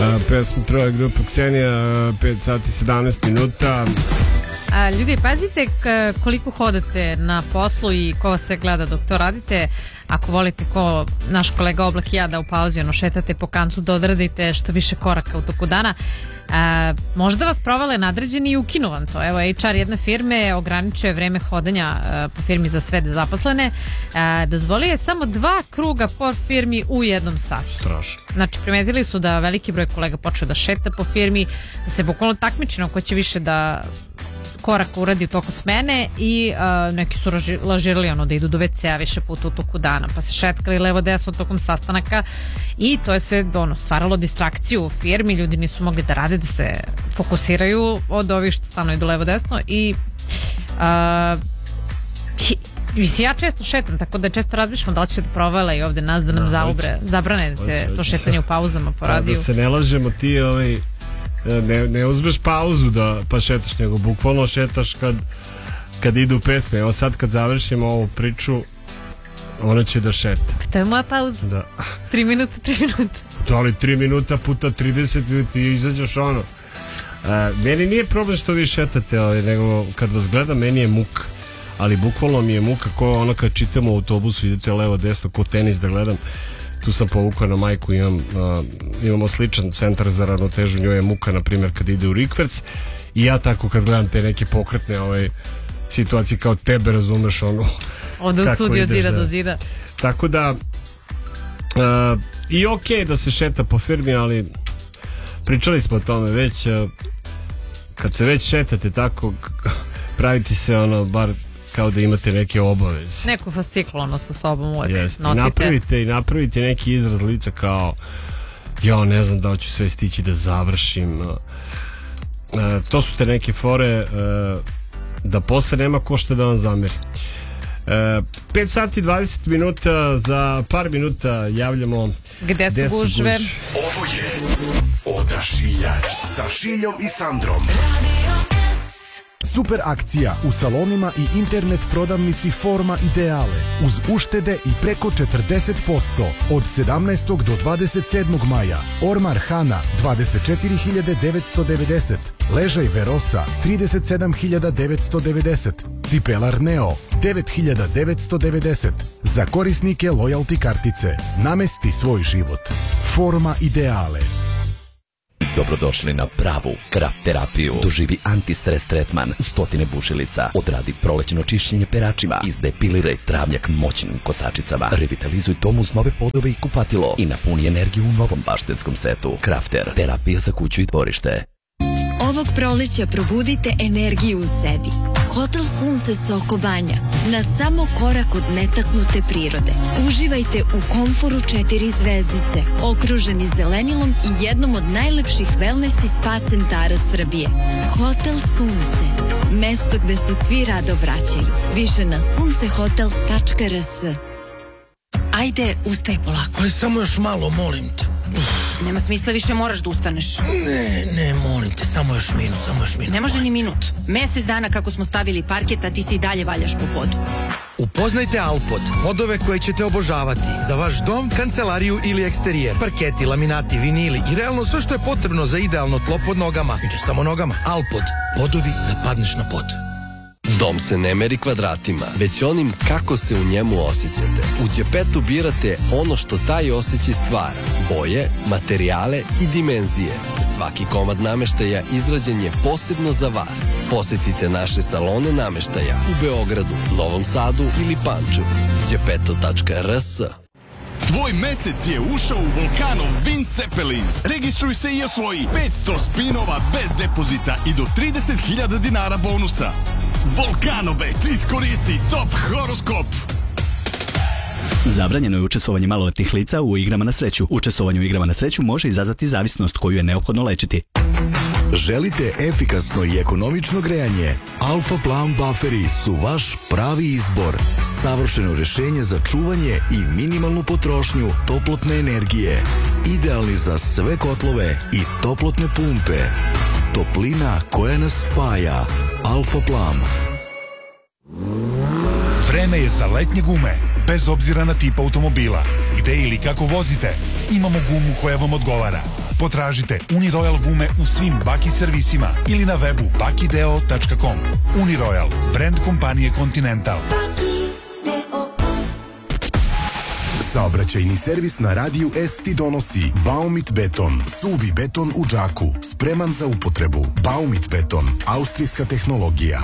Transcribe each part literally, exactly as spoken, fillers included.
Pesma Troja grupa Ksenija, pet sati sedamnaest minuta. A, ljudi, pazite koliko hodate na poslu i ko vas sve gleda dok to radite. Ako volite, ko naš kolega Oblak i ja, da u pauzi ono šetate po kancu, da odradite što više koraka u toku dana. A, možda vas provale nadređeni i ukinu vam to. Evo, H R jedne firme ograničuje vreme hodanja a, po firmi za sve zaposlene. A, dozvolio je samo dva kruga po firmi u jednom satu. Strašno. Znači, primetili su da veliki broj kolega počeo da šeta po firmi, da se bukvalno takmičino ko će više da koraka uradi u toku smene i uh, neki su lažirali ono da idu do ve ce a više puta u toku dana, pa se šetkali levo desno tokom sastanaka i to je sve ono, stvaralo distrakciju u firmi, ljudi nisu mogli da rade, da se fokusiraju od ovih što stvarno idu levo desno i uh, mislim, ja često šetam, tako da često razmišljam da li će da provale i ovde nas da nam zaubre, zabrane to šetanje u pauzama po radiju. Da se ne lažemo, ti ovaj Ne, ne uzmeš pauzu da pa šetaš, nego bukvalno šetaš kad, kad idu pesme. Evo sad kad završimo ovu priču, ona će da šeta. To je moja pauza. Da. Tri minuta, tri minuta. Da li tri minuta puta trideset minuta i izađeš ono. E, meni nije problem što vi šetate, ali, nego kad vas gledam, meni je muka. Ali bukvalno mi je muka ko ono kad čitamo u autobusu, idete levo desno, ko tenis da gledam. Tu sam povukao na majku, imam, uh, imamo sličan centar za ravnotežu, njoj je muka, na primjer, kad ide u rikverc i ja tako kad gledam te neke pokretne ovaj, situacije kao tebe, razumeš ono onda u sudi od zida do zida. Tako da uh, i okej okay da se šeta po firmi, ali pričali smo o tome već, uh, kad se već šetate tako, praviti se ono bar kao da imate neke obaveze. Neku fasciklu ono sa sobom uvek yes. nosite. I napravite, i napravite neki izraz lica kao ja ne znam da li ću sve stići da završim. Uh, to su te neke fore uh, da posle nema ko šta da vam zameri. Uh, pet sati dvadeset minuta, za par minuta javljamo gde su, su gužve. Guž. Ovo je Odašiljač sa Šiljom i Sandrom. Super akcija u salonima i internet prodavnici Forma Ideale uz uštede i preko četrdeset posto od sedamnaestog do dvadeset sedmog maja. Ormar Hana dvadeset četiri hiljade devetsto devedeset, ležaj Verosa trideset sedam hiljada devetsto devedeset, cipelar Neo devet hiljada devetsto devedeset. Za korisnike lojalti kartice. Namesti svoj život. Forma Ideale. Dobrodošli na pravu krap terapiju. Doživi antistres tretman, stotine bušilica, odradi prolećno čišćenje peračima, izdepiliraj travnjak moćnim kosačicama, revitalizuj dom uz nove podove i kupatilo i napuni energiju u novom baštenskom setu. Crafter, terapija za kuću i dvorište. Ovog proleća probudite energiju u sebi. Hotel Sunce Soko Banja, na samo korak od netaknute prirode. Uživajte u komforu četiri zvezdice, okruženi zelenilom i jednom od najlepših wellness i spa centara Srbije. Hotel Sunce, mesto gde se svi rado vraćaju. Više na suncehotel tačka r s. Ajde, ustaj polako. Aj, samo još malo, molim te. Uf. Nema smisla, više moraš da ustaneš. Ne, ne, molim te, samo još minut, samo još minut. Ne može ni minut. Mesec dana kako smo stavili parket, a ti se i dalje valjaš po podu. Upoznajte Alpod, podove koje ćete obožavati. Za vaš dom, kancelariju ili eksterijer. Parketi, laminati, vinili i realno sve što je potrebno za idealno tlo pod nogama. I ne samo nogama. Alpod, podovi da padneš na pod. Dom se ne meri kvadratima, već onim kako se u njemu osjećate. U Đepetu birate ono što taj osjećaj stvara. Boje, materijale i dimenzije. Svaki komad nameštaja izrađen je posebno za vas. Posetite naše salone nameštaja u Beogradu, Novom Sadu ili Pančevu. đepeto tačka r s. Tvoj mesec je ušao u Volkanov Wind Zeppelin. Registruj se i osvoji petsto spinova bez depozita i do trideset hiljada dinara bonusa. Volkanobet, iskoristi top horoskop. Zabranjeno je učestvovanje maloletnih lica u igrama na sreću. Učestvovanje u igrama na sreću može izazvati zavisnost koju je neophodno lečiti. Želite efikasno i ekonomično grejanje? Alfa Plan Bufferi su vaš pravi izbor. Savršeno rešenje za čuvanje i minimalnu potrošnju toplotne energije. Idealni za sve kotlove i toplotne pumpe. Toplina koja nas spaja. Alfa Plan. Vreme je za letnje gume, bez obzira na tip automobila. Gde ili kako vozite, imamo gumu koja vam odgovara. Potražite Uniroyal gume u svim Baki servisima ili na webu bakideo tačka com. Uniroyal, brand kompanije Continental. Saobraćajni servis na radiju S ti donosi Baumit beton, suvi beton u džaku, spreman za upotrebu. Baumit beton, austrijska tehnologija.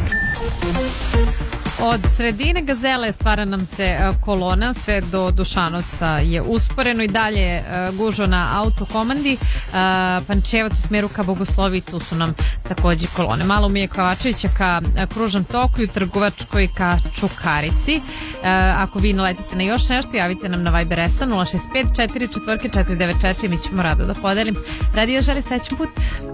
Od sredine Gazele stvara nam se kolona, sve do Dušanovca je usporeno i dalje gužva na autokomandi. Pančevac u smeru ka Bogoslovi, tu su nam takođe kolone. Malo mi je Kovačevića ka Kružnom toku i u Trgovačkoj ka Čukarici. Ako vi naletite na još nešto, javite nam na Viber S A nula šest pet četiri četiri četiri devet četiri, mi ćemo rado da podelim. Radio želi srećan put.